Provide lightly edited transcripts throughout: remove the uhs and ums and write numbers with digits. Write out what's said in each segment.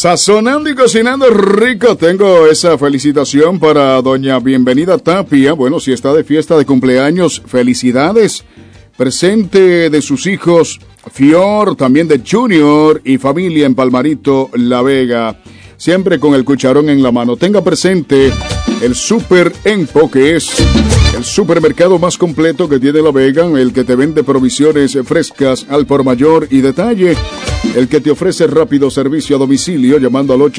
Sazonando y cocinando rico. Tengo esa felicitación para doña Bienvenida Tapia. Bueno, si está de fiesta de cumpleaños, felicidades. Presente de sus hijos Fior, también de Junior y familia en Palmarito, La Vega. Siempre con el cucharón en la mano. Tenga presente el Super Empo, que es el supermercado más completo que tiene La Vega, el que te vende provisiones frescas al por mayor y detalle, el que te ofrece rápido servicio a domicilio llamando al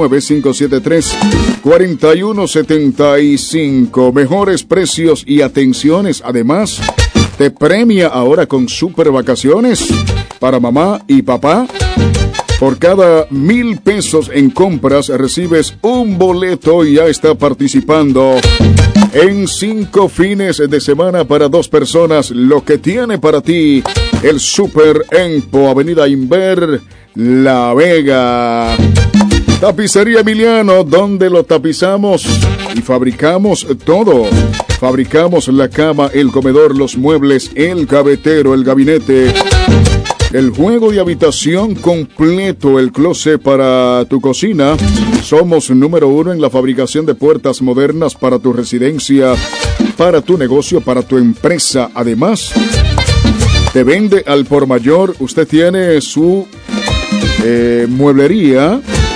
809-573-4175. Mejores precios y atenciones. Además, te premia ahora con super vacaciones para mamá y papá. Por cada 1,000 pesos en compras recibes un boleto y ya está participando en 5 fines de semana para 2 personas. Lo que tiene para ti el Super Empo, Avenida Inver, La Vega. Tapicería Emiliano, donde lo tapizamos y fabricamos todo. Fabricamos la cama, el comedor, los muebles, el gavetero, el gabinete, el juego de habitación completo, el closet para tu cocina. Somos número 1 en la fabricación de puertas modernas para tu residencia, para tu negocio, para tu empresa. Además, te vende al por mayor. Usted tiene su mueblería.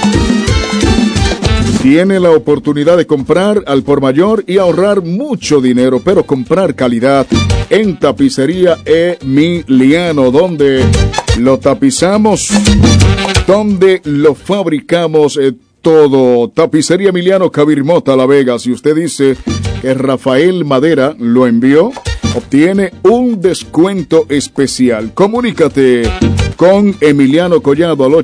Tiene la oportunidad de comprar al por mayor y ahorrar mucho dinero, pero comprar calidad en Tapicería Emiliano, donde lo tapizamos, donde lo fabricamos todo. Tapicería Emiliano, Cabirmota, La Vega. Si usted dice que Rafael Madera lo envió, obtiene un descuento especial. Comunícate con Emiliano Collado al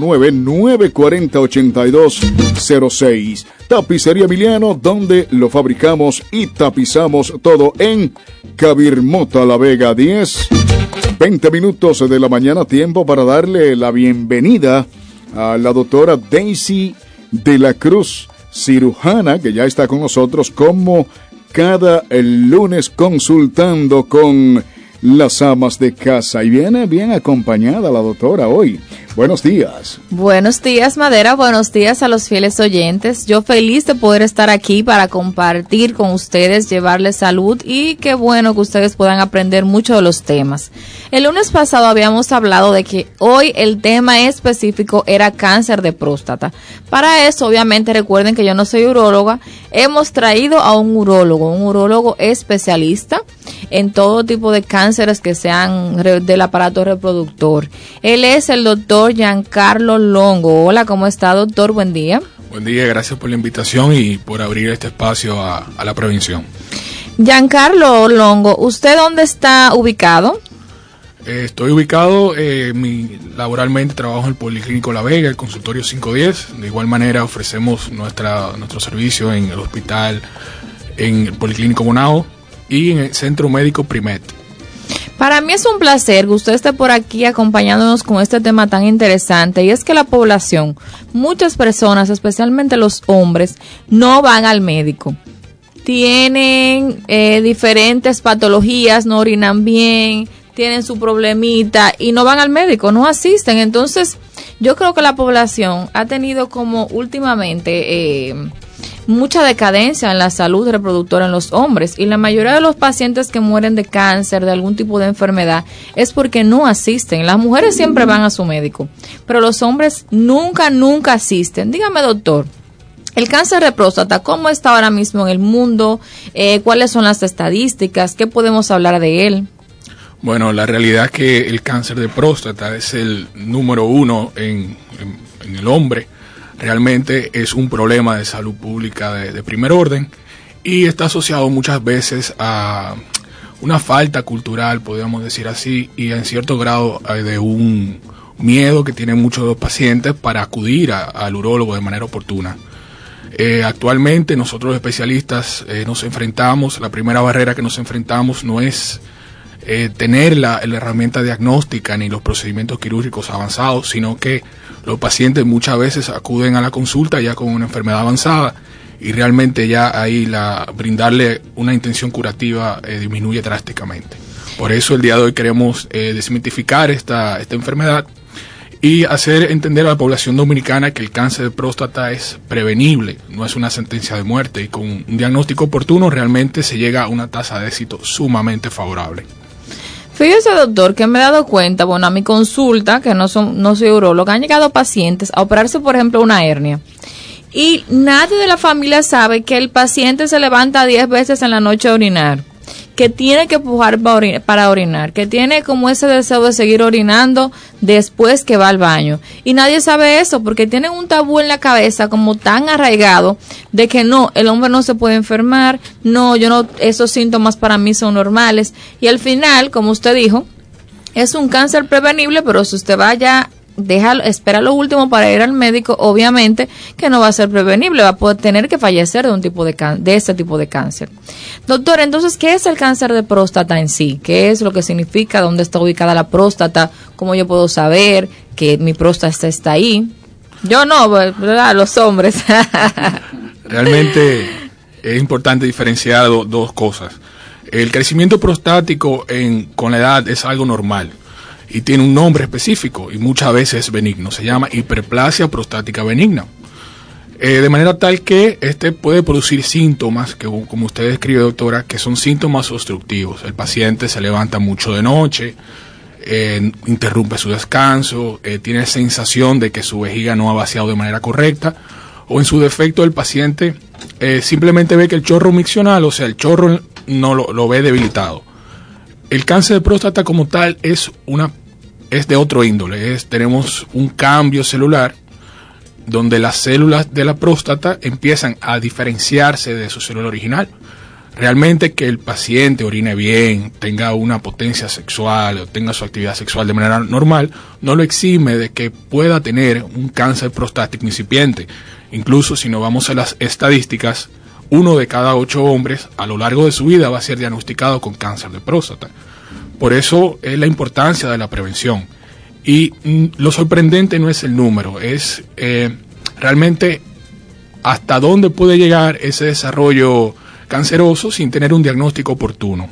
809-940-8206. Tapicería Emiliano, donde lo fabricamos y tapizamos todo en Cabirmota, La Vega. 10-20 minutos de la mañana, tiempo para darle la bienvenida a la doctora Daisy de la Cruz, cirujana, que ya está con nosotros como cada lunes consultando con las amas de casa. Y viene bien acompañada la doctora hoy. Buenos días. Buenos días, Madera. Buenos días a los fieles oyentes. Yo feliz de poder estar aquí para compartir con ustedes, llevarles salud y qué bueno que ustedes puedan aprender mucho de los temas. El lunes pasado habíamos hablado de que hoy el tema específico era cáncer de próstata. Para eso, obviamente, recuerden que yo no soy uróloga. Hemos traído a un urólogo especialista en todo tipo de cánceres que sean del aparato reproductor. Él es el doctor Giancarlo Longo. Hola, ¿cómo está, doctor? Buen día. Buen día, gracias por la invitación y por abrir este espacio a la prevención. Giancarlo Longo, ¿usted dónde está ubicado? Estoy ubicado, laboralmente trabajo en el Policlínico La Vega, el consultorio 510. De igual manera ofrecemos nuestro servicio en el hospital, en el Policlínico Bonao y en el Centro Médico Primet. Para mí es un placer que usted esté por aquí acompañándonos con este tema tan interesante, y es que la población, muchas personas, especialmente los hombres, no van al médico. Tienen diferentes patologías, no orinan bien, tienen su problemita y no van al médico, no asisten. Entonces, yo creo que la población ha tenido como últimamente mucha decadencia en la salud reproductora en los hombres, y la mayoría de los pacientes que mueren de cáncer, de algún tipo de enfermedad, es porque no asisten. Las mujeres siempre van a su médico, pero los hombres nunca asisten. Dígame, doctor, el cáncer de próstata, ¿cómo está ahora mismo en el mundo? ¿Cuáles son las estadísticas? ¿Qué podemos hablar de él? Bueno, la realidad es que el cáncer de próstata es el número 1 en el hombre. Realmente es un problema de salud pública de primer orden y está asociado muchas veces a una falta cultural, podríamos decir así, y en cierto grado de un miedo que tienen muchos de los pacientes para acudir al urólogo de manera oportuna. Actualmente nosotros los especialistas nos enfrentamos, la primera barrera que nos enfrentamos no es tener la herramienta diagnóstica ni los procedimientos quirúrgicos avanzados, sino que los pacientes muchas veces acuden a la consulta ya con una enfermedad avanzada y realmente ya ahí brindarle una intención curativa disminuye drásticamente. Por eso el día de hoy queremos desmitificar esta enfermedad y hacer entender a la población dominicana que el cáncer de próstata es prevenible, no es una sentencia de muerte, y con un diagnóstico oportuno realmente se llega a una tasa de éxito sumamente favorable. Fíjese, doctor, que me he dado cuenta, bueno, a mi consulta, que no soy uróloga, han llegado pacientes a operarse, por ejemplo, una hernia. Y nadie de la familia sabe que el paciente se levanta 10 veces en la noche a orinar, que tiene que pujar para orinar, que tiene como ese deseo de seguir orinando después que va al baño. Y nadie sabe eso porque tienen un tabú en la cabeza como tan arraigado de que no, el hombre no se puede enfermar, no, esos síntomas para mí son normales. Y al final, como usted dijo, es un cáncer prevenible, pero si usted vaya, espera lo último para ir al médico, obviamente que no va a ser prevenible, va a poder tener que fallecer de ese tipo de cáncer. Doctor, entonces, ¿qué es el cáncer de próstata en sí? ¿Qué es lo que significa? ¿Dónde está ubicada la próstata? ¿Cómo yo puedo saber que mi próstata está ahí? Yo no, ¿verdad? Los hombres. Realmente es importante diferenciar dos cosas. El crecimiento prostático con la edad es algo normal y tiene un nombre específico y muchas veces es benigno. Se llama hiperplasia prostática benigna. De manera tal que puede producir síntomas, que como usted describe, doctora, que son síntomas obstructivos. El paciente se levanta mucho de noche, interrumpe su descanso, tiene sensación de que su vejiga no ha vaciado de manera correcta, o en su defecto el paciente simplemente ve que el chorro miccional, o sea, el chorro no lo ve debilitado. El cáncer de próstata como tal es de otro índole, tenemos un cambio celular donde las células de la próstata empiezan a diferenciarse de su célula original. Realmente que el paciente orine bien, tenga una potencia sexual o tenga su actividad sexual de manera normal, no lo exime de que pueda tener un cáncer prostático incipiente. Incluso si nos vamos a las estadísticas, 1 de cada 8 hombres a lo largo de su vida va a ser diagnosticado con cáncer de próstata. Por eso es la importancia de la prevención. Y lo sorprendente no es el número, es realmente hasta dónde puede llegar ese desarrollo canceroso sin tener un diagnóstico oportuno.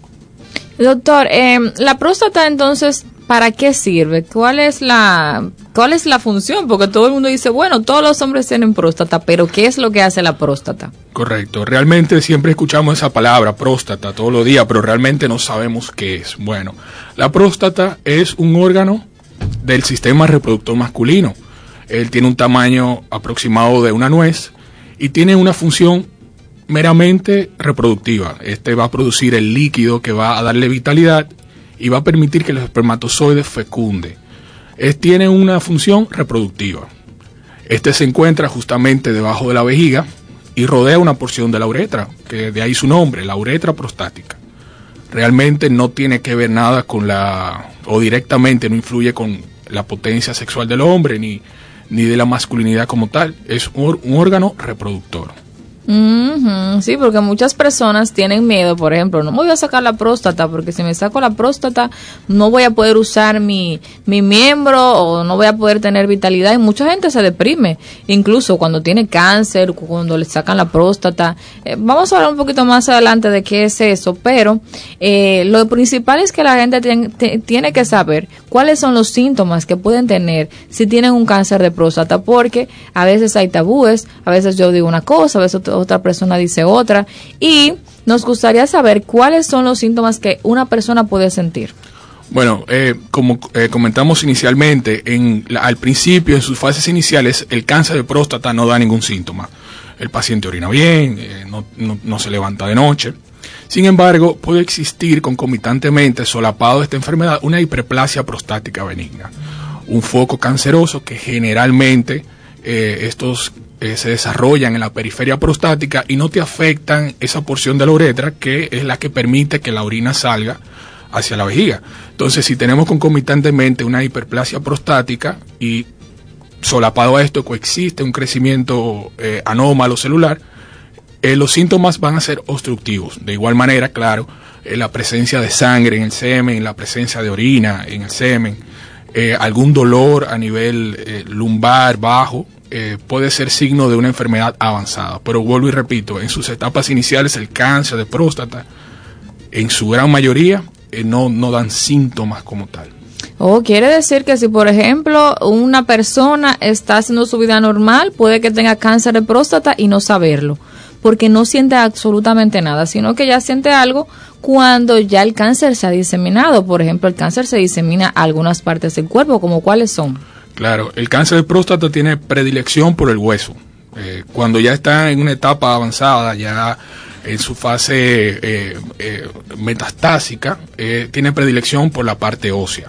Doctor, la próstata entonces, ¿para qué sirve? ¿Cuál es la función? Porque todo el mundo dice, bueno, todos los hombres tienen próstata, pero ¿qué es lo que hace la próstata? Correcto, realmente siempre escuchamos esa palabra, próstata, todos los días, pero realmente no sabemos qué es. Bueno, la próstata es un órgano del sistema reproductor masculino. Él tiene un tamaño aproximado de una nuez y tiene una función meramente reproductiva. Va a producir el líquido que va a darle vitalidad y va a permitir que los espermatozoides fecunden. Tiene una función reproductiva. Se encuentra justamente debajo de la vejiga y rodea una porción de la uretra, que de ahí su nombre, la uretra prostática. Realmente no tiene que ver nada o directamente no influye con la potencia sexual del hombre ni de la masculinidad como tal. Es un órgano reproductor. Sí, porque muchas personas tienen miedo, por ejemplo, no me voy a sacar la próstata porque si me saco la próstata no voy a poder usar mi miembro o no voy a poder tener vitalidad, y mucha gente se deprime, incluso cuando tiene cáncer, cuando le sacan la próstata. Vamos a hablar un poquito más adelante de qué es eso, pero lo principal es que la gente tiene que saber cuáles son los síntomas que pueden tener si tienen un cáncer de próstata, porque a veces hay tabúes, a veces yo digo una cosa, a veces otra persona dice otra, y nos gustaría saber cuáles son los síntomas que una persona puede sentir. Bueno, como comentamos inicialmente, al principio, en sus fases iniciales, el cáncer de próstata no da ningún síntoma. El paciente orina bien, no se levanta de noche. Sin embargo, puede existir concomitantemente, solapado de esta enfermedad, una hiperplasia prostática benigna, un foco canceroso que generalmente se desarrollan en la periferia prostática y no te afectan esa porción de la uretra que es la que permite que la orina salga hacia la vejiga. Entonces, si tenemos concomitantemente una hiperplasia prostática y solapado a esto coexiste un crecimiento anómalo celular, los síntomas van a ser obstructivos. De igual manera, claro, la presencia de sangre en el semen, la presencia de orina en el semen, algún dolor a nivel lumbar bajo, puede ser signo de una enfermedad avanzada. Pero vuelvo y repito, en sus etapas iniciales el cáncer de próstata, en su gran mayoría, no dan síntomas como tal. Quiere decir que si, por ejemplo, una persona está haciendo su vida normal, puede que tenga cáncer de próstata y no saberlo, porque no siente absolutamente nada, sino que ya siente algo cuando ya el cáncer se ha diseminado. Por ejemplo, el cáncer se disemina a algunas partes del cuerpo, ¿como cuáles son? Claro, el cáncer de próstata tiene predilección por el hueso. Cuando ya está en una etapa avanzada, ya en su fase metastásica, tiene predilección por la parte ósea.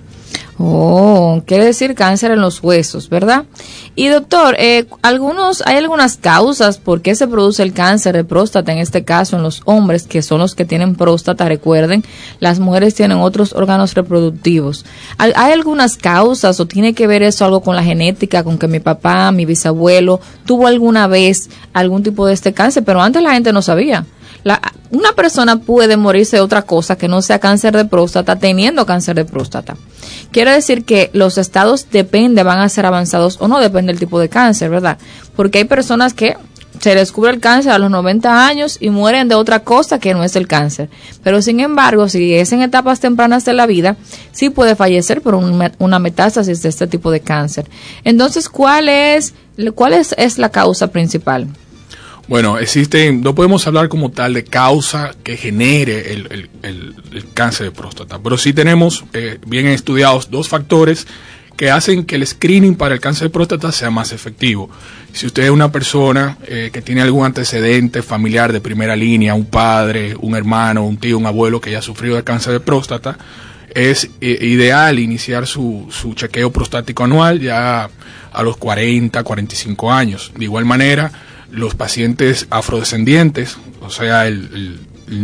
Quiere decir cáncer en los huesos, ¿verdad? Y doctor, hay algunas causas por qué se produce el cáncer de próstata, en este caso en los hombres, que son los que tienen próstata. Recuerden, las mujeres tienen otros órganos reproductivos. ¿Hay algunas causas o tiene que ver eso algo con la genética, con que mi papá, mi bisabuelo tuvo alguna vez algún tipo de este cáncer? Pero antes la gente no sabía. Una persona puede morirse de otra cosa que no sea cáncer de próstata teniendo cáncer de próstata. Quiere decir que los estados van a ser avanzados o no, depende del tipo de cáncer, ¿verdad? Porque hay personas que se descubre el cáncer a los 90 años y mueren de otra cosa que no es el cáncer. Pero sin embargo, si es en etapas tempranas de la vida, sí puede fallecer por una metástasis de este tipo de cáncer. Entonces, ¿cuál es la causa principal? Bueno, no podemos hablar como tal de causa que genere el cáncer de próstata, pero sí tenemos bien estudiados 2 factores que hacen que el screening para el cáncer de próstata sea más efectivo. Si usted es una persona que tiene algún antecedente familiar de primera línea, un padre, un hermano, un tío, un abuelo que haya sufrido de cáncer de próstata, es ideal iniciar su chequeo prostático anual ya a los 40, 45 años. De igual manera, los pacientes afrodescendientes, o sea, el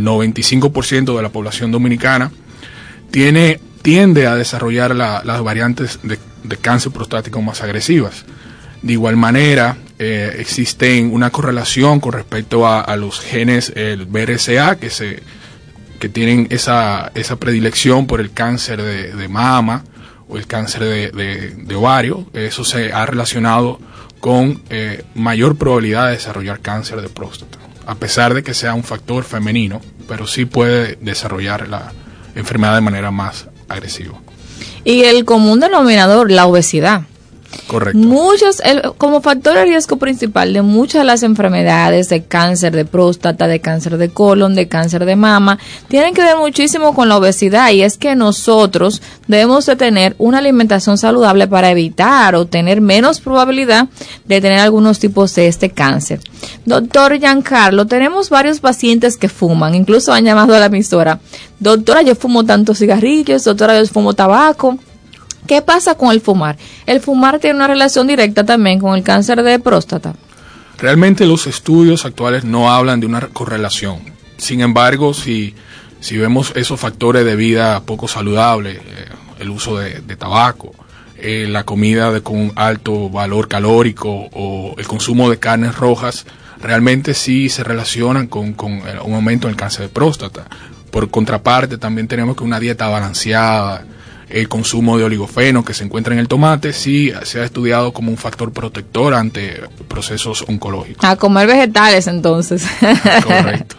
95% de la población dominicana, tiende a desarrollar las variantes de cáncer prostático más agresivas. De igual manera, existen una correlación con respecto a los genes, el BRCA, que tienen esa predilección por el cáncer de mama o el cáncer de ovario. Eso se ha relacionado con mayor probabilidad de desarrollar cáncer de próstata, a pesar de que sea un factor femenino, pero sí puede desarrollar la enfermedad de manera más agresiva. Y el común denominador, la obesidad. Correcto. Como factor de riesgo principal de muchas de las enfermedades de cáncer de próstata, de cáncer de colon, de cáncer de mama, tienen que ver muchísimo con la obesidad, y es que nosotros debemos de tener una alimentación saludable para evitar o tener menos probabilidad de tener algunos tipos de este cáncer. Doctor Giancarlo, tenemos varios pacientes que fuman, incluso han llamado a la emisora: doctora, yo fumo tantos cigarrillos, doctora, yo fumo tabaco. ¿Qué pasa con el fumar? ¿El fumar tiene una relación directa también con el cáncer de próstata? Realmente los estudios actuales no hablan de una correlación. Sin embargo, si vemos esos factores de vida poco saludable, el uso de tabaco, la comida con alto valor calórico o el consumo de carnes rojas, realmente sí se relacionan con un aumento en el cáncer de próstata. Por contraparte, también tenemos que una dieta balanceada, el consumo de oligofeno que se encuentra en el tomate, sí se ha estudiado como un factor protector ante procesos oncológicos. A comer vegetales, entonces. Correcto.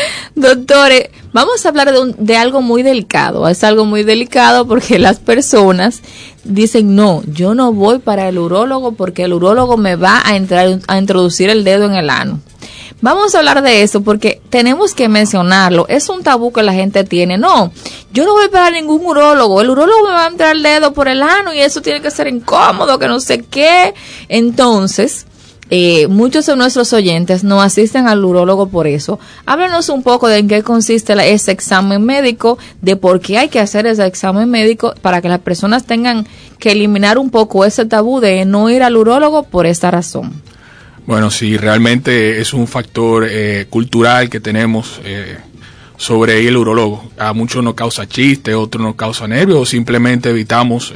Doctores, vamos a hablar de algo muy delicado. Es algo muy delicado porque las personas dicen: no, yo no voy para el urólogo porque el urólogo me va a introducir el dedo en el ano. Vamos a hablar de eso porque tenemos que mencionarlo. Es un tabú que la gente tiene. No, yo no voy para ningún urólogo. El urólogo me va a entrar el dedo por el ano y eso tiene que ser incómodo, que no sé qué. Entonces, muchos de nuestros oyentes no asisten al urólogo por eso. Háblenos un poco de en qué consiste ese examen médico, de por qué hay que hacer ese examen médico, para que las personas tengan que eliminar un poco ese tabú de no ir al urólogo por esta razón. Bueno, sí, realmente es un factor cultural que tenemos sobre el urólogo. A muchos nos causa chiste, a otros nos causa nervios, o simplemente evitamos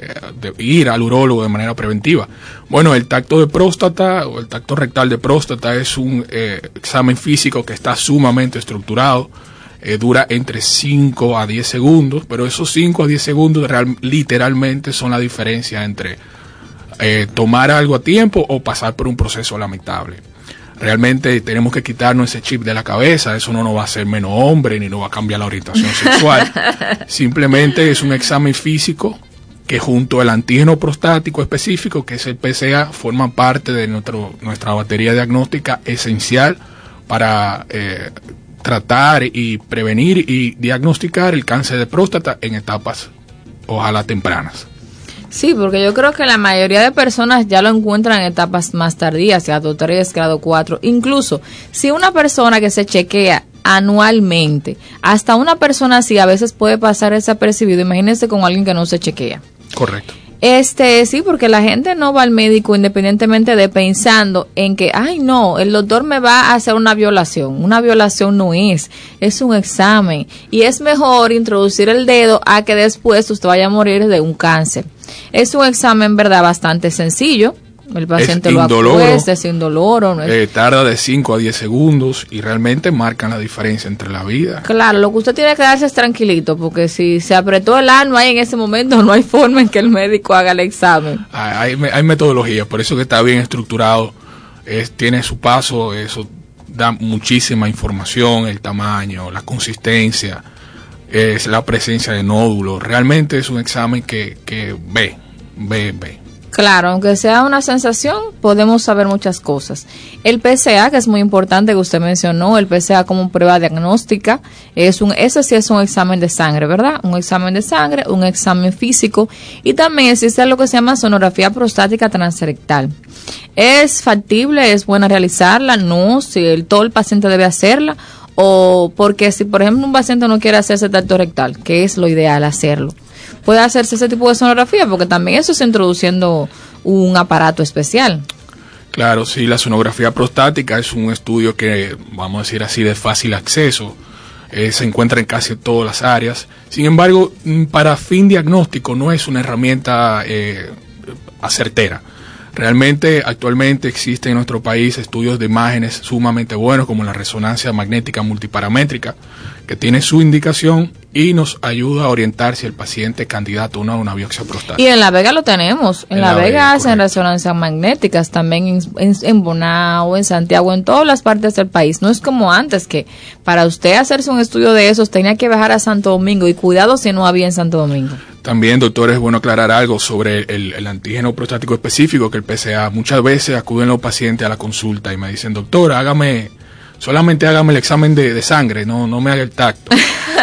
de ir al urólogo de manera preventiva. Bueno, el tacto de próstata o el tacto rectal de próstata es un examen físico que está sumamente estructurado. Dura entre 5 a 10 segundos, pero esos 5 a 10 segundos literalmente son la diferencia entre tomar algo a tiempo o pasar por un proceso lamentable. Realmente tenemos que quitarnos ese chip de la cabeza. Eso no nos va a hacer menos hombre ni nos va a cambiar la orientación sexual. Simplemente es un examen físico que junto al antígeno prostático específico, que es el PSA, forma parte de nuestra batería diagnóstica esencial para tratar y prevenir y diagnosticar el cáncer de próstata en etapas, ojalá tempranas. Sí, porque yo creo que la mayoría de personas ya lo encuentran en etapas más tardías, grado 3, grado 4. Incluso, si una persona que se chequea anualmente, hasta una persona así a veces puede pasar desapercibido. Imagínense con alguien que no se chequea. Correcto. Sí, porque la gente no va al médico independientemente de pensando en que, ay no, el doctor me va a hacer una violación. Una violación no es un examen. Y es mejor introducir el dedo a que después usted vaya a morir de un cáncer. Es un examen, verdad, bastante sencillo. El paciente lo acuesta, es indoloro. No es... tarda de 5 a 10 segundos y realmente marcan la diferencia entre la vida. Claro, lo que usted tiene que darse es tranquilito, porque si se apretó el ano ahí en ese momento, no hay forma en que el médico haga el examen. Hay metodología, por eso que está bien estructurado, tiene su paso, eso da muchísima información, el tamaño, la consistencia, la presencia de nódulos. Realmente es un examen que ve. Claro, aunque sea una sensación, podemos saber muchas cosas. El PSA, que es muy importante que usted mencionó, el PSA como prueba diagnóstica, ese sí es un examen de sangre, ¿verdad? Un examen de sangre, un examen físico, y también existe lo que se llama sonografía prostática transrectal. ¿Es factible, es buena realizarla? No, si todo el paciente debe hacerla, o porque si, por ejemplo, un paciente no quiere hacerse tacto rectal, que es lo ideal hacerlo, puede hacerse ese tipo de sonografía, porque también eso es introduciendo un aparato especial. Claro, sí, la sonografía prostática es un estudio que, vamos a decir así, de fácil acceso, se encuentra en casi todas las áreas. Sin embargo, para fin diagnóstico no es una herramienta certera. Realmente, actualmente existen en nuestro país estudios de imágenes sumamente buenos, como la resonancia magnética multiparamétrica, que tiene su indicación y nos ayuda a orientar si el paciente es candidato o no a una biopsia prostática. Y en La Vega lo tenemos. En La Vega hacen resonancias magnéticas, también en Bonao, en Santiago, en todas las partes del país. No es como antes, que para usted hacerse un estudio de esos tenía que viajar a Santo Domingo, y cuidado si no había en Santo Domingo. También, doctor, es bueno aclarar algo sobre el antígeno prostático específico, que el PSA. Muchas veces acuden los pacientes a la consulta y me dicen, doctor, solamente hágame el examen de sangre, no me haga el tacto.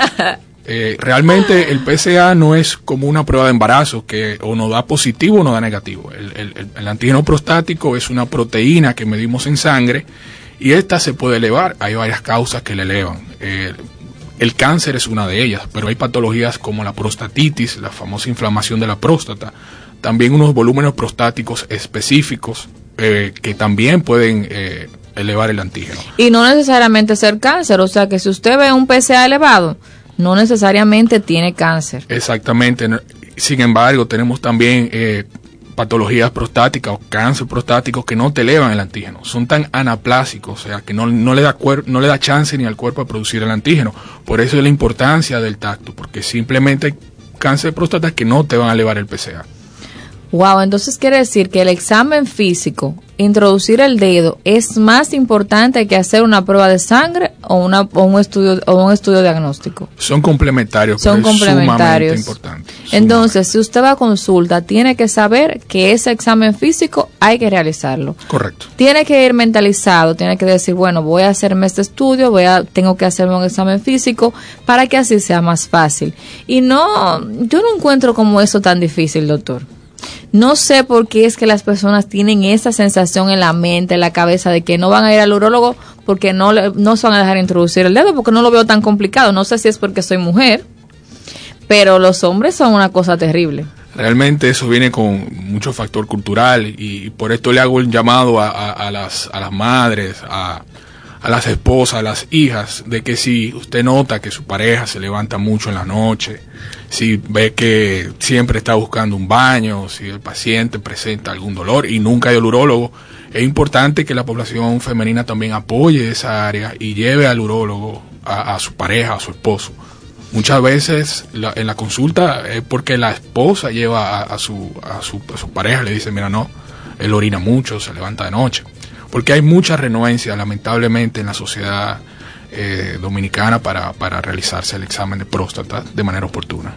Realmente el PSA no es como una prueba de embarazo, que o nos da positivo o nos da negativo. El antígeno prostático es una proteína que medimos en sangre y esta se puede elevar. Hay varias causas que la elevan. El cáncer es una de ellas, pero hay patologías como la prostatitis, la famosa inflamación de la próstata, también unos volúmenes prostáticos específicos que también pueden elevar el antígeno. Y no necesariamente ser cáncer, o sea que si usted ve un PSA elevado, no necesariamente tiene cáncer. Exactamente. Sin embargo, tenemos también patologías prostáticas o cáncer prostático que no te elevan el antígeno, son tan anaplásicos, o sea que no le da chance ni al cuerpo a producir el antígeno. Por eso es la importancia del tacto, porque simplemente hay cáncer de próstata que no te van a elevar el PSA. Wow, entonces quiere decir que el examen físico, introducir el dedo, es más importante que hacer una prueba de sangre o un estudio diagnóstico. Son complementarios, son pero complementarios. Es sumamente importante. Entonces, si usted va a consulta, tiene que saber que ese examen físico hay que realizarlo. Correcto. Tiene que ir mentalizado, tiene que decir, bueno, voy a hacerme este estudio, tengo que hacerme un examen físico para que así sea más fácil. Y yo no encuentro como eso tan difícil, doctor. No sé por qué es que las personas tienen esa sensación en la mente, en la cabeza, de que no van a ir al urólogo porque no se van a dejar introducir el dedo, porque no lo veo tan complicado. No sé si es porque soy mujer, pero los hombres son una cosa terrible. Realmente eso viene con mucho factor cultural y por esto le hago el llamado a las madres, a las esposas, a las hijas, de que si usted nota que su pareja se levanta mucho en la noche, si ve que siempre está buscando un baño, si el paciente presenta algún dolor y nunca hay al urólogo, es importante que la población femenina también apoye esa área y lleve al urólogo a su pareja, a su esposo. Muchas veces en la consulta es porque la esposa lleva a su pareja, le dice, mira, no, él orina mucho, se levanta de noche. porque hay mucha renuencia, lamentablemente, en la sociedad dominicana para realizarse el examen de próstata de manera oportuna.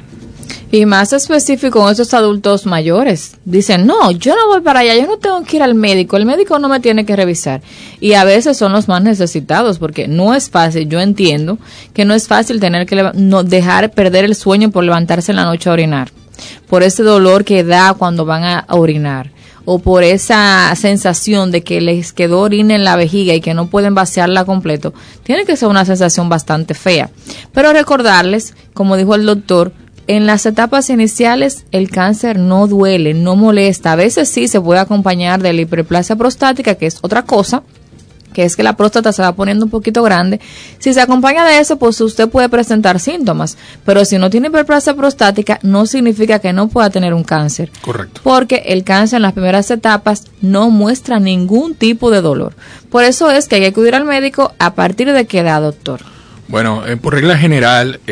Y más específico con esos adultos mayores. Dicen, no, yo no voy para allá, yo no tengo que ir al médico, el médico no me tiene que revisar. Y a veces son los más necesitados, porque no es fácil, yo entiendo que no es fácil tener que dejar perder el sueño por levantarse en la noche a orinar, por ese dolor que da cuando van a orinar, o por esa sensación de que les quedó orina en la vejiga y que no pueden vaciarla completo. Tiene que ser una sensación bastante fea. Pero recordarles, como dijo el doctor, en las etapas iniciales el cáncer no duele, no molesta. A veces sí se puede acompañar de la hiperplasia prostática, que es otra cosa, que es que la próstata se va poniendo un poquito grande. Si se acompaña de eso, pues usted puede presentar síntomas, pero si no tiene hiperplasia prostática, no significa que no pueda tener un cáncer. Correcto. Porque el cáncer en las primeras etapas no muestra ningún tipo de dolor. Por eso es que hay que acudir al médico. ¿A partir de qué edad, doctor? Bueno, por regla general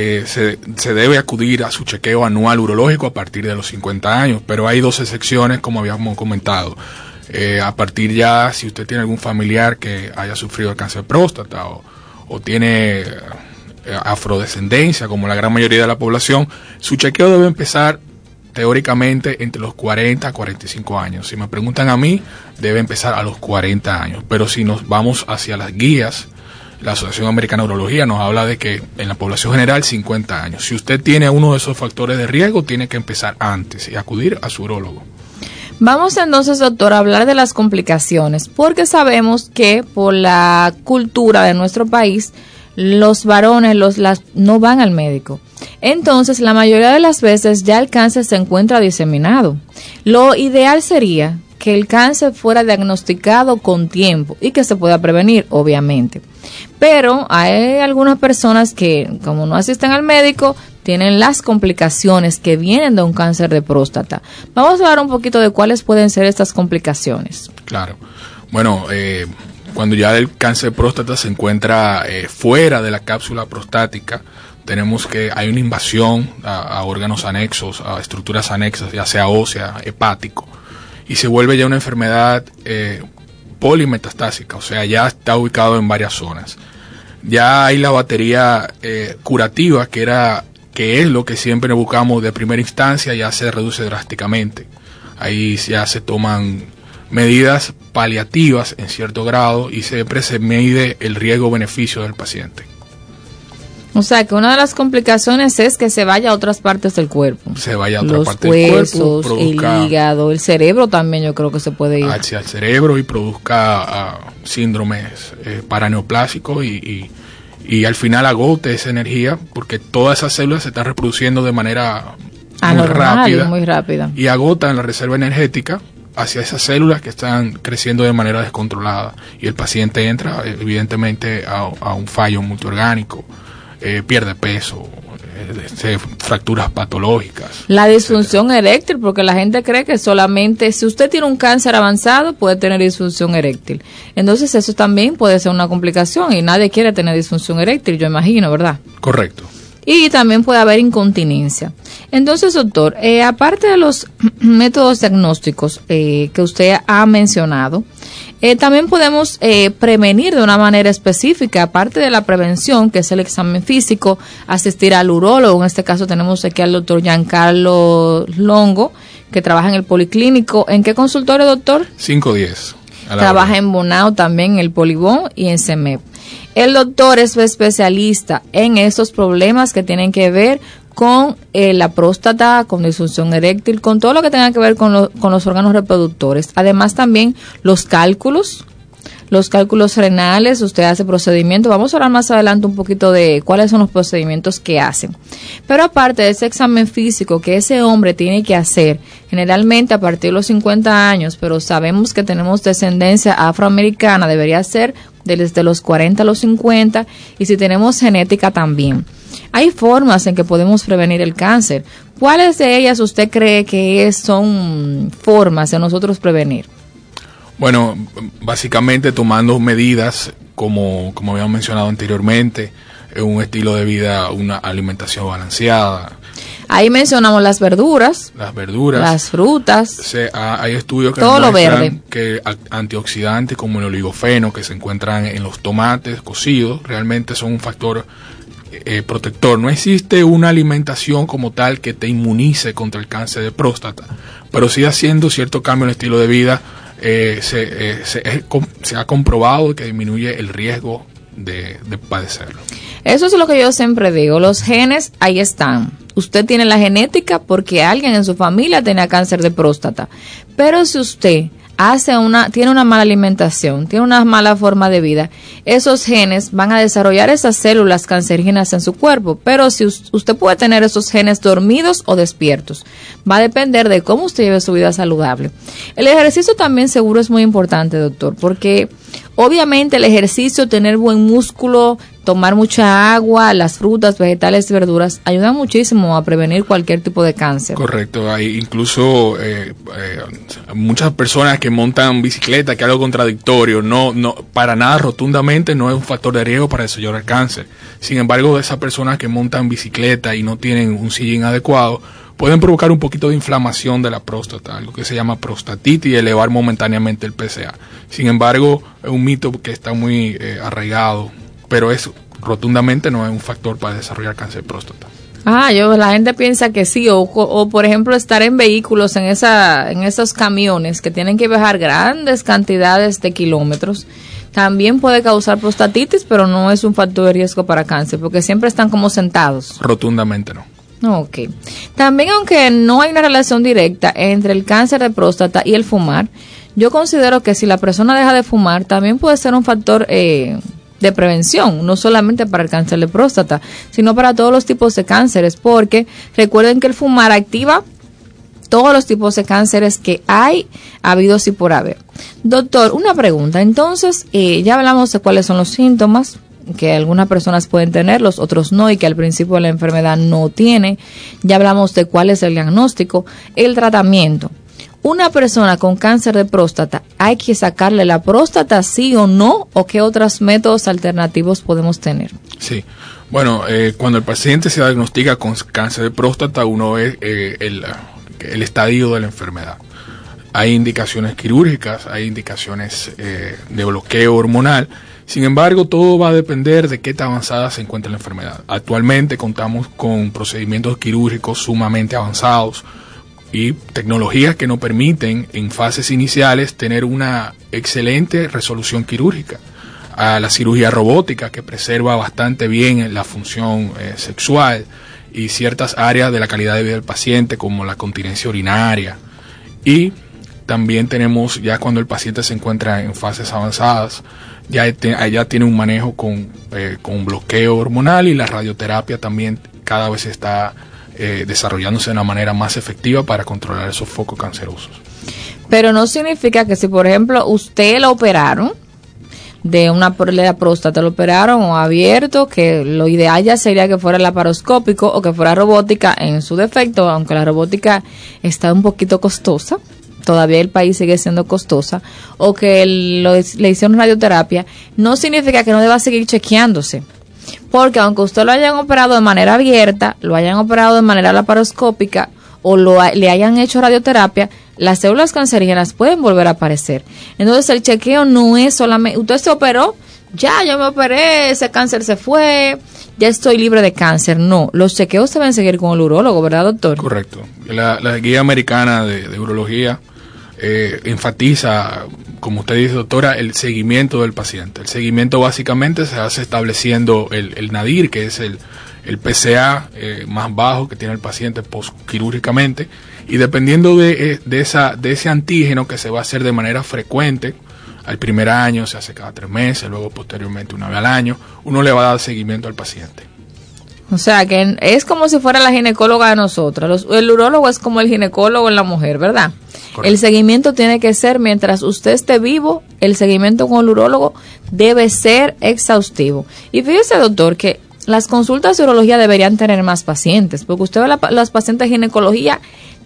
se debe acudir a su chequeo anual urológico a partir de los 50 años, pero hay dos excepciones, como habíamos comentado. A partir ya, si usted tiene algún familiar que haya sufrido el cáncer de próstata o tiene afrodescendencia, como la gran mayoría de la población, su chequeo debe empezar teóricamente entre los 40 a 45 años. Si me preguntan a mí, debe empezar a los 40 años, pero si nos vamos hacia las guías, la Asociación Americana de Urología nos habla de que en la población general 50 años. Si usted tiene uno de esos factores de riesgo, tiene que empezar antes y acudir a su urólogo. Vamos entonces, doctor, a hablar de las complicaciones, porque sabemos que por la cultura de nuestro país, los varones no van al médico. Entonces, la mayoría de las veces ya el cáncer se encuentra diseminado. Lo ideal sería que el cáncer fuera diagnosticado con tiempo y que se pueda prevenir, obviamente. Pero hay algunas personas que, como no asisten al médico, tienen las complicaciones que vienen de un cáncer de próstata. Vamos a hablar un poquito de cuáles pueden ser estas complicaciones. Claro. Bueno, cuando ya el cáncer de próstata se encuentra fuera de la cápsula prostática, tenemos que hay una invasión a órganos anexos, a estructuras anexas, ya sea ósea, hepático, y se vuelve ya una enfermedad polimetastásica, o sea, ya está ubicado en varias zonas. Ya hay la batería curativa, que es lo que siempre buscamos de primera instancia, ya se reduce drásticamente. Ahí ya se toman medidas paliativas en cierto grado y siempre se mide el riesgo-beneficio del paciente. O sea, que una de las complicaciones es que se vaya a otras partes del cuerpo. Se vaya a otra parte del cuerpo. Los huesos, el hígado, el cerebro también yo creo que se puede ir. Hacia el cerebro y produzca síndromes paraneoplásicos y al final agote esa energía porque todas esas células se están reproduciendo de manera muy rápida y agotan la reserva energética hacia esas células que están creciendo de manera descontrolada y el paciente entra evidentemente a un fallo multiorgánico. Pierde peso, fracturas patológicas. La disfunción eréctil, porque la gente cree que solamente si usted tiene un cáncer avanzado puede tener disfunción eréctil. Entonces eso también puede ser una complicación y nadie quiere tener disfunción eréctil, yo imagino, ¿verdad? Correcto. Y también puede haber incontinencia. Entonces, doctor, aparte de los métodos diagnósticos que usted ha mencionado, también podemos prevenir de una manera específica, aparte de la prevención, que es el examen físico, asistir al urólogo. En este caso tenemos aquí al doctor Giancarlo Longo, que trabaja en el Policlínico. ¿En qué consultorio, doctor? 510. Trabaja en Bonao también, en el Polibón y en CEMEP. El doctor es especialista en estos problemas que tienen que ver con la próstata, con disfunción eréctil, con todo lo que tenga que ver con los órganos reproductores. Además también los cálculos renales, usted hace procedimientos. Vamos a hablar más adelante un poquito de cuáles son los procedimientos que hacen. Pero aparte de ese examen físico que ese hombre tiene que hacer, generalmente a partir de los 50 años, pero sabemos que tenemos descendencia afroamericana, debería ser desde los 40 a los 50, y si tenemos genética también. Hay formas en que podemos prevenir el cáncer. ¿Cuáles de ellas usted cree que son formas de nosotros prevenir? Bueno, básicamente tomando medidas, como habíamos mencionado anteriormente, un estilo de vida, una alimentación balanceada. Ahí mencionamos las verduras, las frutas, hay estudios que todo demuestran que antioxidantes como el oligofeno que se encuentran en los tomates cocidos realmente son un factor protector. No existe una alimentación como tal que te inmunice contra el cáncer de próstata, pero sí haciendo cierto cambio en el estilo de vida se ha comprobado que disminuye el riesgo de padecerlo. Eso es lo que yo siempre digo, los genes ahí están. Usted tiene la genética porque alguien en su familia tenía cáncer de próstata, pero si usted tiene una mala alimentación, tiene una mala forma de vida, esos genes van a desarrollar esas células cancerígenas en su cuerpo, pero si usted puede tener esos genes dormidos o despiertos, va a depender de cómo usted lleve su vida saludable. El ejercicio también seguro es muy importante, doctor, porque obviamente el ejercicio, tener buen músculo, tomar mucha agua, las frutas, vegetales y verduras ayudan muchísimo a prevenir cualquier tipo de cáncer. Correcto, hay incluso muchas personas que montan bicicleta, que es algo contradictorio, no para nada rotundamente no es un factor de riesgo para desarrollar cáncer. Sin embargo, esas personas que montan bicicleta y no tienen un sillín adecuado pueden provocar un poquito de inflamación de la próstata, algo que se llama prostatitis y elevar momentáneamente el PSA. Sin embargo, es un mito que está muy arraigado, pero eso rotundamente no es un factor para desarrollar cáncer de próstata. La gente piensa que sí, o por ejemplo estar en vehículos en esos camiones que tienen que viajar grandes cantidades de kilómetros, también puede causar prostatitis, pero no es un factor de riesgo para cáncer, porque siempre están como sentados. Rotundamente no. Ok. También, aunque no hay una relación directa entre el cáncer de próstata y el fumar, yo considero que si la persona deja de fumar, también puede ser un factor de prevención, no solamente para el cáncer de próstata, sino para todos los tipos de cánceres, porque recuerden que el fumar activa todos los tipos de cánceres que hay, habidos y por haber. Doctor, una pregunta. Entonces, ya hablamos de cuáles son los síntomas, que algunas personas pueden tenerlos, otros no, y que al principio de la enfermedad no tiene. Ya hablamos de cuál es el diagnóstico, el tratamiento. Una persona con cáncer de próstata, ¿hay que sacarle la próstata sí o no? ¿O qué otros métodos alternativos podemos tener? Sí, bueno, cuando el paciente se diagnostica con cáncer de próstata, uno ve el estadio de la enfermedad. Hay indicaciones quirúrgicas, hay indicaciones de bloqueo hormonal. Sin embargo, todo va a depender de qué tan avanzada se encuentra la enfermedad. Actualmente contamos con procedimientos quirúrgicos sumamente avanzados y tecnologías que nos permiten en fases iniciales tener una excelente resolución quirúrgica. A la cirugía robótica, que preserva bastante bien la función sexual y ciertas áreas de la calidad de vida del paciente, como la continencia urinaria. Y también tenemos, ya cuando el paciente se encuentra en fases avanzadas, ya tiene un manejo con bloqueo hormonal, y la radioterapia también cada vez está desarrollándose de una manera más efectiva para controlar esos focos cancerosos. Pero no significa que si, por ejemplo, usted lo operaron de una próstata, lo operaron o abierto, que lo ideal ya sería que fuera laparoscópico o que fuera robótica en su defecto, aunque la robótica está un poquito costosa, todavía el país sigue siendo costosa, o que le hicieron radioterapia, no significa que no deba seguir chequeándose. Porque aunque usted lo hayan operado de manera abierta, lo hayan operado de manera laparoscópica o le hayan hecho radioterapia, las células cancerígenas pueden volver a aparecer. Entonces el chequeo no es solamente, usted se operó, yo me operé, ese cáncer se fue, ya estoy libre de cáncer. No, los chequeos deben seguir con el urólogo, ¿verdad, doctor? Correcto. La guía americana de urología enfatiza, como usted dice, doctora, el seguimiento del paciente. El seguimiento básicamente se hace estableciendo el nadir, que es el PSA más bajo que tiene el paciente postquirúrgicamente, y dependiendo de ese antígeno, que se va a hacer de manera frecuente, al primer año se hace cada 3 meses, luego posteriormente una vez al año, uno le va a dar seguimiento al paciente. O sea, que es como si fuera la ginecóloga de nosotros. El urólogo es como el ginecólogo en la mujer, ¿verdad? Correcto. El seguimiento tiene que ser, mientras usted esté vivo, el seguimiento con el urólogo debe ser exhaustivo. Y fíjese, doctor, que las consultas de urología deberían tener más pacientes, porque usted ve las pacientes de ginecología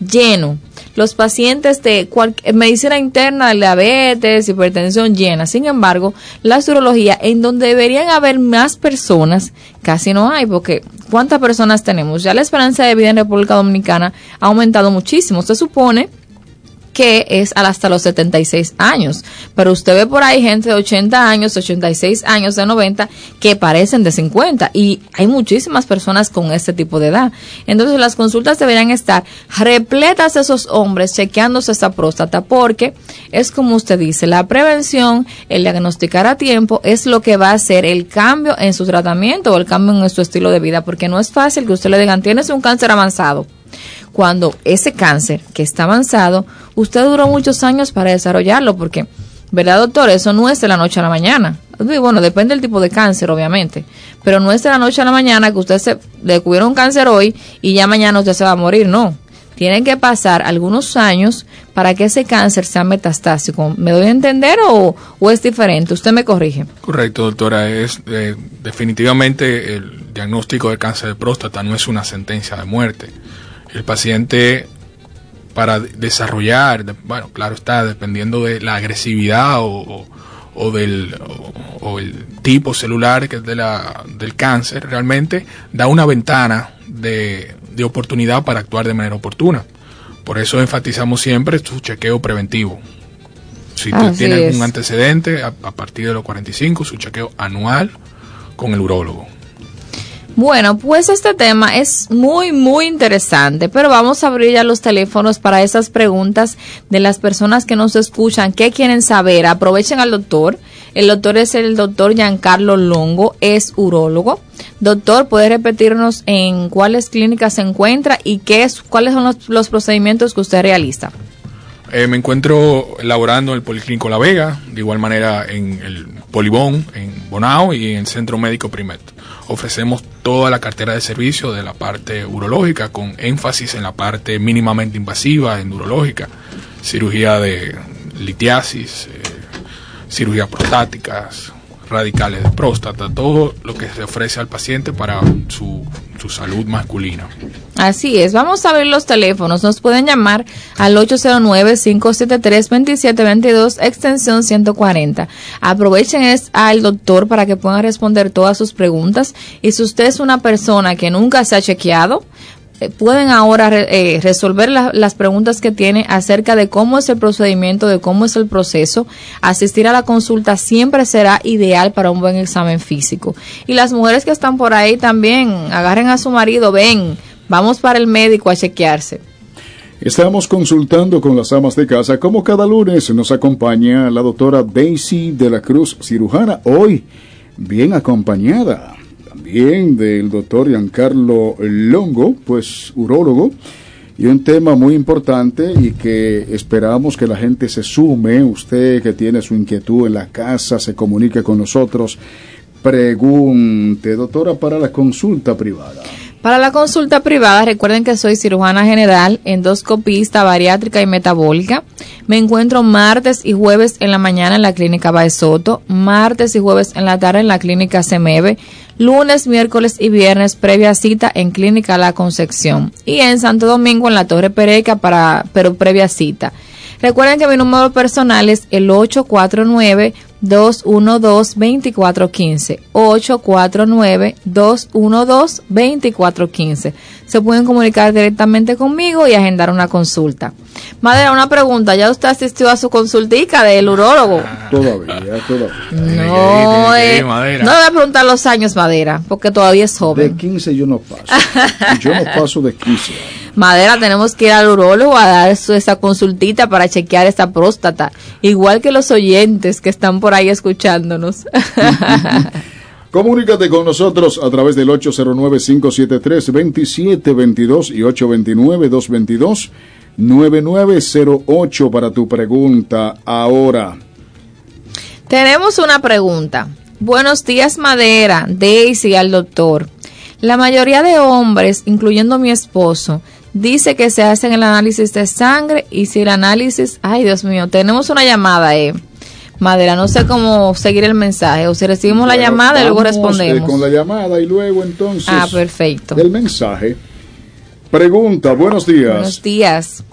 lleno. Los pacientes de medicina interna, de diabetes, hipertensión llena. Sin embargo, la urología, en donde deberían haber más personas, casi no hay, porque ¿cuántas personas tenemos? Ya la esperanza de vida en República Dominicana ha aumentado muchísimo. Se supone que es hasta los 76 años, pero usted ve por ahí gente de 80 años, 86 años, de 90, que parecen de 50, y hay muchísimas personas con este tipo de edad. Entonces las consultas deberían estar repletas de esos hombres chequeándose esta próstata, porque es como usted dice, la prevención, el diagnosticar a tiempo es lo que va a hacer el cambio en su tratamiento o el cambio en su estilo de vida, porque no es fácil que usted le digan, tienes un cáncer avanzado, cuando ese cáncer que está avanzado, usted duró muchos años para desarrollarlo, porque, ¿verdad, doctor? Eso no es de la noche a la mañana. Bueno, depende del tipo de cáncer, obviamente, pero no es de la noche a la mañana que usted le descubrió un cáncer hoy y ya mañana usted se va a morir, no. Tienen que pasar algunos años para que ese cáncer sea metastásico. ¿Me doy a entender o es diferente? Usted me corrige. Correcto, doctora. Definitivamente el diagnóstico de cáncer de próstata no es una sentencia de muerte. El paciente, para desarrollar, bueno, claro está, dependiendo de la agresividad o el tipo celular que es del cáncer, realmente da una ventana de oportunidad para actuar de manera oportuna. Por eso enfatizamos siempre su chequeo preventivo. Si tú tienes un antecedente, a partir de los 45, su chequeo anual con el urólogo. Bueno, pues este tema es muy, muy interesante, pero vamos a abrir ya los teléfonos para esas preguntas de las personas que nos escuchan, qué quieren saber. Aprovechen al doctor. El doctor es el doctor Giancarlo Longo, es urólogo. Doctor, ¿puede repetirnos en cuáles clínicas se encuentra y cuáles son los procedimientos que usted realiza? Me encuentro elaborando en el Policlínico La Vega, de igual manera en el Polibón, en Bonao y en el Centro Médico Primet. Ofrecemos toda la cartera de servicio de la parte urológica, con énfasis en la parte mínimamente invasiva, en urológica, cirugía de litiasis, cirugías prostáticas, radicales de próstata, todo lo que se ofrece al paciente para su salud masculina. Así es, vamos a ver los teléfonos. Nos pueden llamar al 809-573-2722, extensión 140. Aprovechen al doctor para que puedan responder todas sus preguntas. Y si usted es una persona que nunca se ha chequeado, pueden ahora resolver las preguntas que tiene acerca de cómo es el procedimiento, de cómo es el proceso. Asistir a la consulta siempre será ideal para un buen examen físico. Y las mujeres que están por ahí también, agarren a su marido, ven, vamos para el médico a chequearse. Estamos consultando con las amas de casa. Como cada lunes nos acompaña la doctora Daisy de la Cruz, cirujana, hoy bien acompañada también del doctor Giancarlo Longo, pues urólogo, y un tema muy importante y que esperamos que la gente se sume. Usted que tiene su inquietud en la casa, se comunique con nosotros, pregunte, doctora, para la consulta privada. Para la consulta privada, recuerden que soy cirujana general, endoscopista, bariátrica y metabólica. Me encuentro martes y jueves en la mañana en la clínica Baesoto, martes y jueves en la tarde en la clínica Semeve, lunes, miércoles y viernes previa cita en clínica La Concepción y en Santo Domingo en la Torre Pereca pero previa cita. Recuerden que mi número personal es el 849-212-2415, 849-212-2415. Se pueden comunicar directamente conmigo y agendar una consulta. Madera, una pregunta, ¿ya usted asistió a su consultica del urólogo? Todavía. No, no le voy a preguntar los años, Madera, porque todavía es joven. De 15 yo no paso, yo no paso de 15 años. Madera, tenemos que ir al urólogo a dar esa consultita para chequear esta próstata, igual que los oyentes que están por ahí escuchándonos. Comunícate con nosotros a través del 809-573-2722 y 829-222-9908 para tu pregunta ahora. Tenemos una pregunta. Buenos días, Madera, Daisy, al doctor. La mayoría de hombres, incluyendo mi esposo, dice que se hacen el análisis de sangre y si el análisis... Ay, Dios mío, tenemos una llamada, Madera, no sé cómo seguir el mensaje, o si recibimos la llamada y luego respondemos. Con la llamada y luego entonces... perfecto. Del mensaje. Pregunta, buenos días. Buenos días.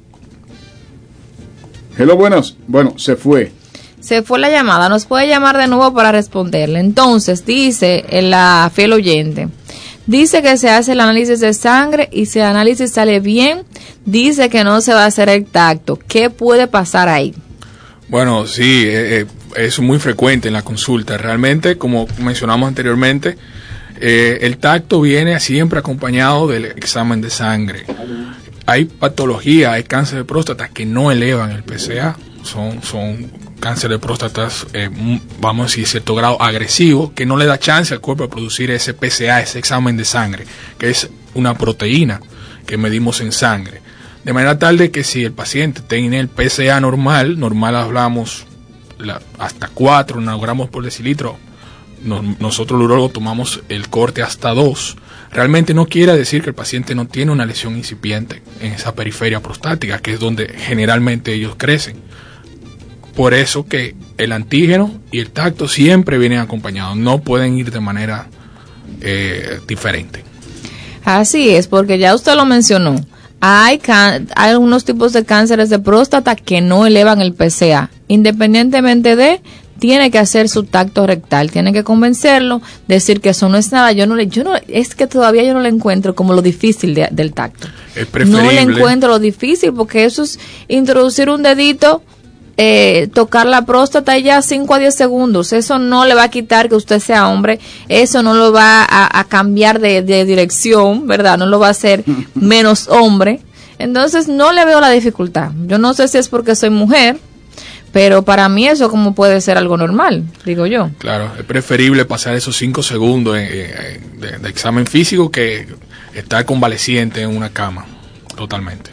Hello, buenas. Bueno, se fue. Se fue la llamada, nos puede llamar de nuevo para responderle. Entonces, dice la fiel oyente, dice que se hace el análisis de sangre y si el análisis sale bien, dice que no se va a hacer el tacto. ¿Qué puede pasar ahí? Bueno, sí, es muy frecuente en la consulta. Realmente, como mencionamos anteriormente, el tacto viene siempre acompañado del examen de sangre. Hay patología, hay cáncer de próstata que no elevan el PSA, son cáncer de próstata, vamos a decir, cierto grado agresivo, que no le da chance al cuerpo de producir ese PSA, ese examen de sangre, que es una proteína que medimos en sangre. De manera tal de que si el paciente tiene el PSA normal hablamos hasta 4 nanogramos por decilitro, nosotros los urólogos tomamos el corte hasta 2. Realmente no quiere decir que el paciente no tiene una lesión incipiente en esa periferia prostática, que es donde generalmente ellos crecen. Por eso que el antígeno y el tacto siempre vienen acompañados, no pueden ir de manera diferente. Así es, porque ya usted lo mencionó. Hay algunos tipos de cánceres de próstata que no elevan el PSA, independientemente de, tiene que hacer su tacto rectal, tiene que convencerlo, decir que eso no es nada. Es que todavía yo no le encuentro como lo difícil del tacto. Es preferible. No le encuentro lo difícil, porque eso es introducir un dedito, tocar la próstata y ya 5 a 10 segundos. Eso no le va a quitar que usted sea hombre, eso no lo va a cambiar de dirección, ¿verdad? No lo va a hacer menos hombre. Entonces no le veo la dificultad. Yo no sé si es porque soy mujer, pero para mí eso como puede ser algo normal, digo yo. Claro, es preferible pasar esos 5 segundos de examen físico que estar convaleciente en una cama. Totalmente.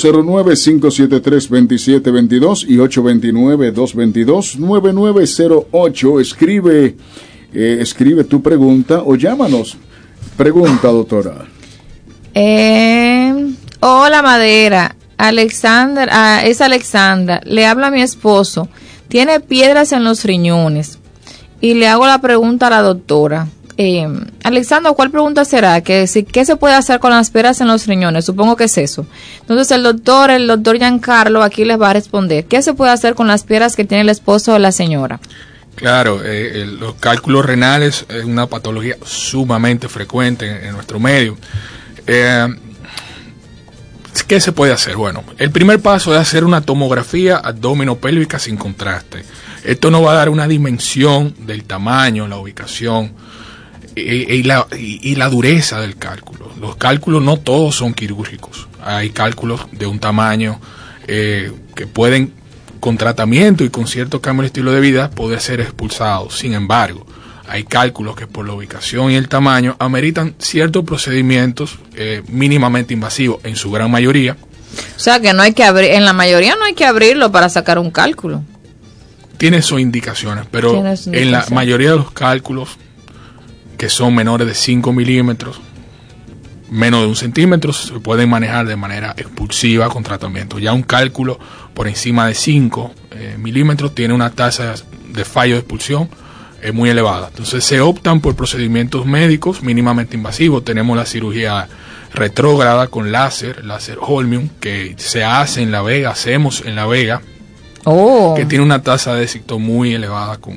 809-573-2722 y 829-222-9908. Escribe tu pregunta o llámanos. Pregunta, doctora. Hola, Madera. Es Alexandra. Le habla a mi esposo. Tiene piedras en los riñones. Y le hago la pregunta a la doctora. Alexandra, ¿cuál pregunta será? ¿Qué se puede hacer con las piedras en los riñones? Supongo que es eso. Entonces el doctor Giancarlo aquí les va a responder. ¿Qué se puede hacer con las piedras que tiene el esposo de la señora? Claro, los cálculos renales es una patología sumamente frecuente en nuestro medio. ¿Qué se puede hacer? Bueno, el primer paso es hacer una tomografía abdominopélvica sin contraste. Esto nos va a dar una dimensión del tamaño, la ubicación y la dureza del cálculo. Los cálculos no todos son quirúrgicos. Hay cálculos de un tamaño que pueden, con tratamiento y con cierto cambio de estilo de vida, poder ser expulsados. Sin embargo, hay cálculos que por la ubicación y el tamaño ameritan ciertos procedimientos mínimamente invasivos en su gran mayoría. O sea que no hay que abrir, en la mayoría no hay que abrirlo para sacar un cálculo. Tiene sus indicaciones, pero en la mayoría de los cálculos que son menores de 5 milímetros, menos de 1 centímetro, se pueden manejar de manera expulsiva con tratamiento. Ya un cálculo por encima de 5 milímetros tiene una tasa de fallo de expulsión muy elevada. Entonces se optan por procedimientos médicos mínimamente invasivos. Tenemos la cirugía retrógrada con láser holmium, que se hace en La Vega, hacemos en La Vega, que tiene una tasa de éxito muy elevada con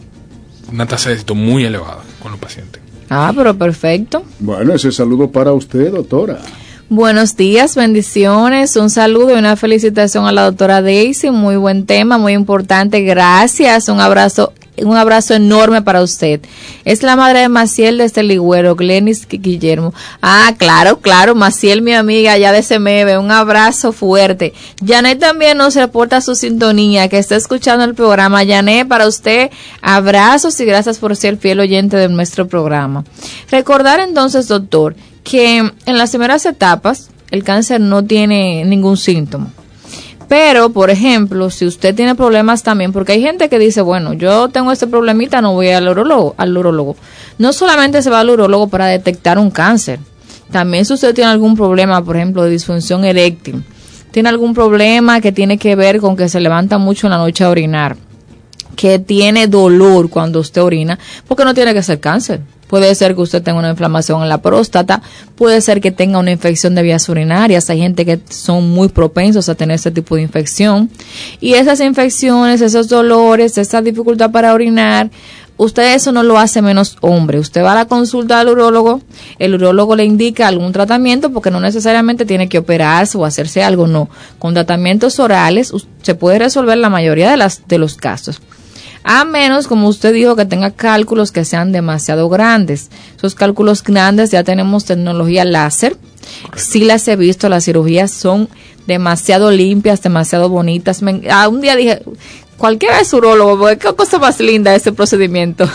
los pacientes. Pero perfecto. Bueno, ese saludo para usted, doctora. Buenos días, bendiciones, un saludo y una felicitación a la doctora Daisy, muy buen tema, muy importante, gracias, un abrazo enorme para usted. Es la madre de Maciel desde Ligüero, Glenis Guillermo. Claro, Maciel, mi amiga allá de Semeve, un abrazo fuerte. Janet también nos reporta su sintonía, que está escuchando el programa. Janet, para usted, abrazos y gracias por ser fiel oyente de nuestro programa. Recordar entonces, doctor, que en las primeras etapas el cáncer no tiene ningún síntoma. Pero, por ejemplo, si usted tiene problemas también, porque hay gente que dice, bueno, yo tengo este problemita, no voy al urólogo. No solamente se va al urólogo para detectar un cáncer. También si usted tiene algún problema, por ejemplo, de disfunción eréctil, tiene algún problema que tiene que ver con que se levanta mucho en la noche a orinar, que tiene dolor cuando usted orina, porque no tiene que ser cáncer. Puede ser que usted tenga una inflamación en la próstata, puede ser que tenga una infección de vías urinarias. Hay gente que son muy propensos a tener este tipo de infección. Y esas infecciones, esos dolores, esa dificultad para orinar, usted eso no lo hace menos hombre. Usted va a la consulta del urólogo, el urólogo le indica algún tratamiento, porque no necesariamente tiene que operarse o hacerse algo, no. Con tratamientos orales se puede resolver la mayoría de los casos. A menos, como usted dijo, que tenga cálculos que sean demasiado grandes. Esos cálculos grandes ya tenemos tecnología láser. Correcto. Sí las he visto, las cirugías son demasiado limpias, demasiado bonitas. Un día dije, cualquiera es urólogo, porque qué cosa más linda ese procedimiento.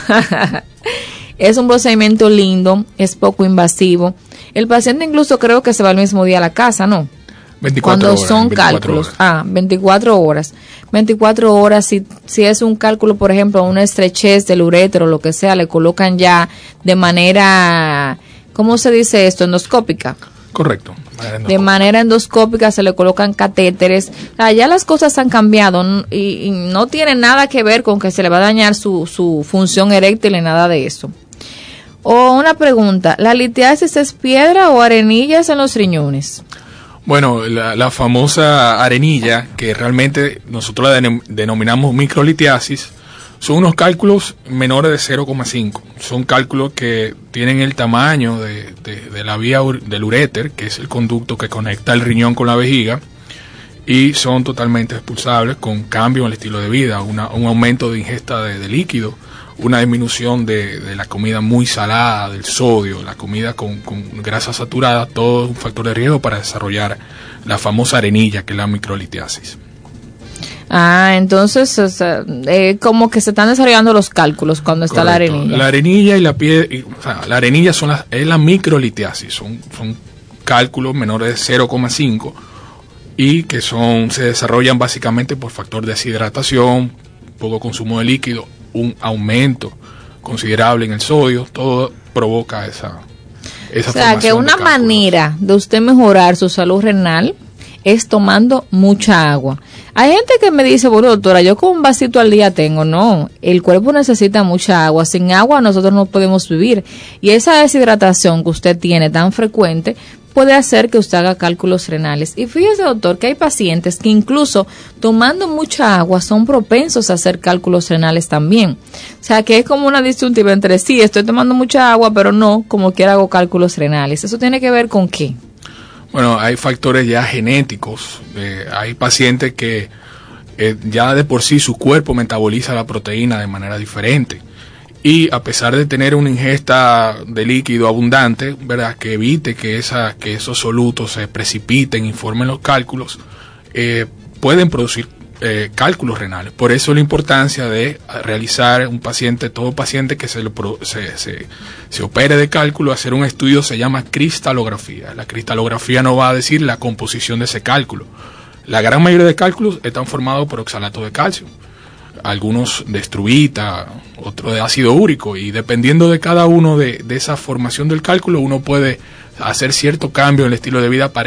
Es un procedimiento lindo, es poco invasivo. El paciente incluso creo que se va el mismo día a la casa, ¿no? 24 cuando horas, son 24 cálculos. Horas. 24 horas. 24 horas, si es un cálculo, por ejemplo, una estrechez del urétero, lo que sea, le colocan ya de manera, ¿cómo se dice esto? Endoscópica. Correcto. De manera endoscópica se le colocan catéteres. O sea, ya las cosas han cambiado y no tiene nada que ver con que se le va a dañar su función eréctil ni nada de eso. O una pregunta, ¿la litiasis es piedra o arenillas en los riñones? Bueno, la famosa arenilla, que realmente nosotros la denominamos microlitiasis, son unos cálculos menores de 0,5. Son cálculos que tienen el tamaño de la vía del uréter, que es el conducto que conecta el riñón con la vejiga, y son totalmente expulsables con cambio en el estilo de vida, un aumento de ingesta de líquido, una disminución de la comida muy salada, del sodio, la comida con grasa saturada, todo es un factor de riesgo para desarrollar la famosa arenilla, que es la microlitiasis. Entonces, o sea, como que se están desarrollando los cálculos cuando está la arenilla. La arenilla y la piedra, la arenilla es la microlitiasis, son cálculos menores de 0,5 y que se desarrollan básicamente por factor de deshidratación, poco consumo de líquido, un aumento considerable en el sodio, todo provoca esa o sea, que una manera de usted mejorar su salud renal es tomando mucha agua. Hay gente que me dice, bueno, doctora, yo con un vasito al día tengo. No, el cuerpo necesita mucha agua. Sin agua nosotros no podemos vivir. Y esa deshidratación que usted tiene tan frecuente puede hacer que usted haga cálculos renales. Y fíjese, doctor, que hay pacientes que incluso tomando mucha agua son propensos a hacer cálculos renales también. O sea, que es como una disyuntiva entre sí, estoy tomando mucha agua, pero no, como quiera hago cálculos renales. ¿Eso tiene que ver con qué? Bueno, hay factores ya genéticos. Hay pacientes que ya de por sí su cuerpo metaboliza la proteína de manera diferente. Y a pesar de tener una ingesta de líquido abundante, ¿verdad?, que evite que esos solutos se precipiten y formen los cálculos, pueden producir cálculos renales. Por eso la importancia de realizar todo paciente que se opere de cálculo, hacer un estudio se llama cristalografía. La cristalografía no va a decir la composición de ese cálculo. La gran mayoría de cálculos están formados por oxalato de calcio, algunos de estrubita, otro de ácido úrico, y dependiendo de cada uno de esa formación del cálculo, uno puede hacer cierto cambio en el estilo de vida para